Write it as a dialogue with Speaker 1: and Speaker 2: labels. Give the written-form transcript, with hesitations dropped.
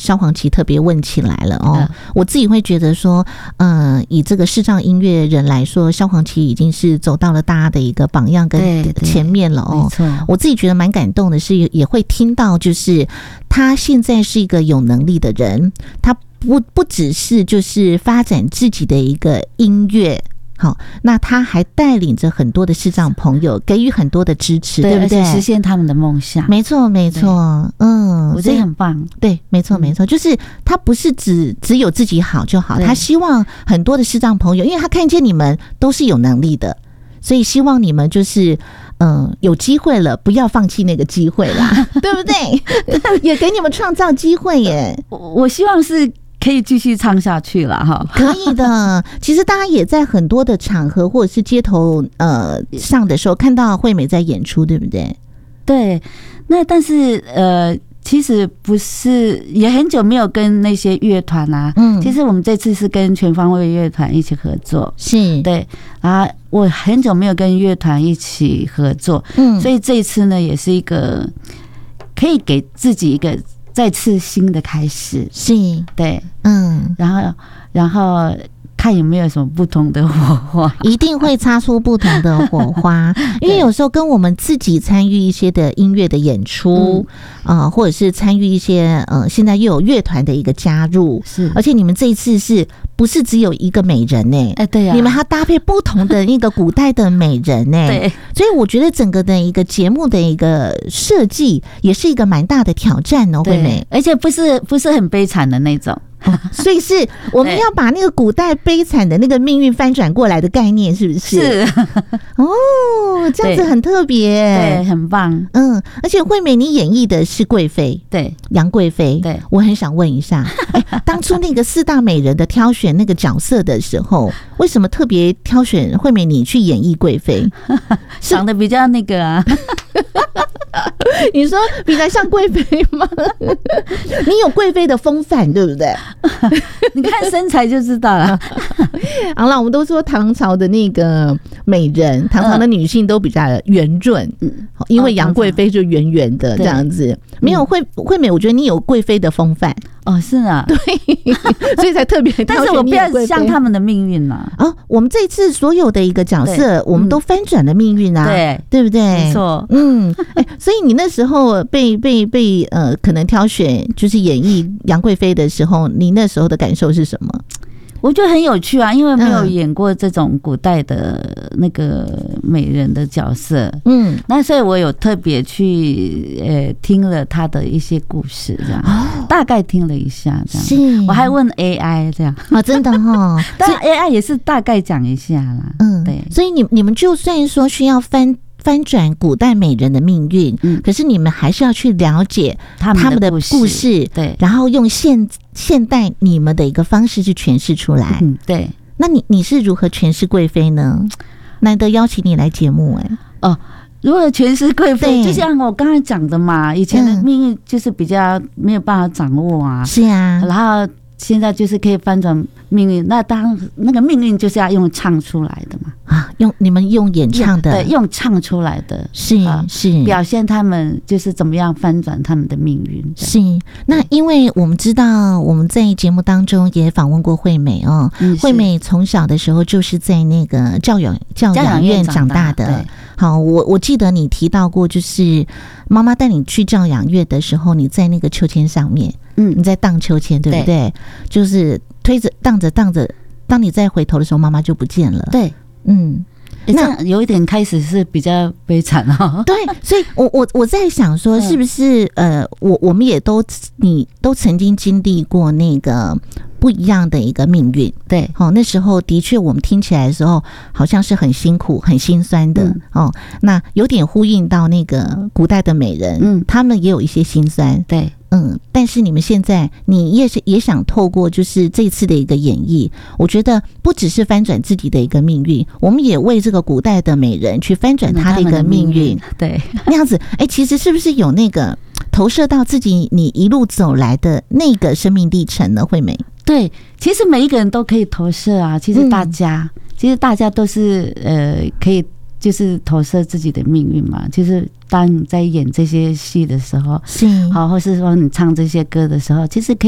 Speaker 1: 萧煌奇特别问起来了哦。我自己会觉得说，以这个视障音乐人来说，萧煌奇已经是走到了大家的一个榜样跟前面了哦。我自己觉得蛮感动的是，也会听到就是他现在是一个有能力的人，他不只是就是发展自己的一个音乐。好，那他还带领着很多的视障朋友，给予很多的支持，对不对？
Speaker 2: 实现他们的梦想。
Speaker 1: 没错，没错，
Speaker 2: 我觉得很棒。
Speaker 1: 对，没错，没错，就是他不是只有自己好就好，他希望很多的视障朋友，因为他看见你们都是有能力的，所以希望你们就是有机会了，不要放弃那个机会啦，对不对？也给你们创造机会耶。
Speaker 2: 我希望是可以继续唱下去了哈，
Speaker 1: 可以的。其实大家也在很多的场合或者是街头上的时候看到惠美在演出，对不对？
Speaker 2: 对，那但是其实不是，也很久没有跟那些乐团啊。其实我们这次是跟全方位乐团一起合作，
Speaker 1: 是
Speaker 2: 对啊，我很久没有跟乐团一起合作，所以这一次呢，也是一个可以给自己一个再次新的开始，
Speaker 1: 是，
Speaker 2: 对，然后看有没有什么不同的火花，
Speaker 1: 一定会擦出不同的火花。因为有时候跟我们自己参与一些的音乐的演出，或者是参与一些现在又有乐团的一个加入，
Speaker 2: 是，
Speaker 1: 而且你们这一次是不是只有一个美人呢？
Speaker 2: 对呀，
Speaker 1: 你们还搭配不同的那个古代的美人呢，
Speaker 2: 对，
Speaker 1: 所以我觉得整个的一个节目的一个设计也是一个蛮大的挑战哦，惠美，
Speaker 2: 而且不是很悲惨的那种。
Speaker 1: 所以是我们要把那个古代悲惨的那个命运翻转过来的概念，是不是？
Speaker 2: 是
Speaker 1: 哦，这样子很特别，
Speaker 2: 对，很棒。
Speaker 1: 而且惠美你演绎的是贵妃，
Speaker 2: 对，
Speaker 1: 杨贵妃。
Speaker 2: 对，
Speaker 1: 我很想问一下，当初那个四大美人的挑选那个角色的时候，为什么特别挑选惠美你去演绎贵妃？
Speaker 2: 长得比较那个啊。
Speaker 1: 你说比较像贵妃吗？你有贵妃的风范，对不对？
Speaker 2: 你看身材就知道了。
Speaker 1: 好了，我们都说唐朝的那个美人，唐朝的女性都比较圆润，因为杨贵妃就圆圆的这样子。没有惠美，我觉得你有贵妃的风范。
Speaker 2: 是啊，
Speaker 1: 对，所以才特别。
Speaker 2: 但是我不要像他们的命运嘛。
Speaker 1: 我们这次所有的一个角色，我们都翻转了命运啊，对不对？
Speaker 2: 没错。
Speaker 1: 所以你那时候被可能挑选就是演绎杨贵妃的时候，你那时候的感受是什么？
Speaker 2: 我觉得很有趣啊，因为没有演过这种古代的那个美人的角色，那所以我有特别去听了他的一些故事，这样，大概听了一下，这样，是，我还问 AI 这样
Speaker 1: 真的哈，
Speaker 2: 但 AI 也是大概讲一下啦，对，
Speaker 1: 所以你们就算说需要翻转古代美人的命运，可是你们还是要去了解他们的故事，
Speaker 2: 对，
Speaker 1: 然后用现代你们的一个方式去诠释出来，
Speaker 2: 对。
Speaker 1: 那你是如何诠释贵妃呢？难得邀请你来节目，
Speaker 2: 如何诠释贵妃，就像我刚才讲的嘛，以前的命运就是比较没有办法掌握啊，
Speaker 1: 是啊，
Speaker 2: 然后现在就是可以翻转命运，那当那个命运就是要用唱出来的嘛，
Speaker 1: 你们用演唱的，
Speaker 2: 对，用唱出来的，
Speaker 1: 是
Speaker 2: 表现他们就是怎么样翻转他们的命运。
Speaker 1: 是，那因为我们知道我们在节目当中也访问过惠美哦，惠美从小的时候就是在那个教养院长大的。好，我记得你提到过，就是妈妈带你去教养院的时候，你在那个秋千上面，你在荡秋千，对不对？就是推着荡着，当你再回头的时候，妈妈就不见了。对，
Speaker 2: 那有一点开始是比较悲惨哦。
Speaker 1: 对，所以我在想说，是不是我们也你都曾经经历过那个不一样的一个命运，对，那时候的确我们听起来的时候，好像是很辛苦、很心酸的，那有点呼应到那个古代的美人，他们也有一些心酸，对。但是你们现在，你也想透过就是这次的一个演绎，我觉得不只是翻转自己的一个命运，我们也为这个古代的美人去翻转她的一个命运，对，那样子，其实是不是有那个投射到自己你一路走来的那个生命历程呢？惠美，
Speaker 2: 对，其实每一个人都可以投射啊，其实大家都是可以。就是投射自己的命运嘛，就是当你在演这些戏的时候，是好，或是说你唱这些歌的时候，其实可以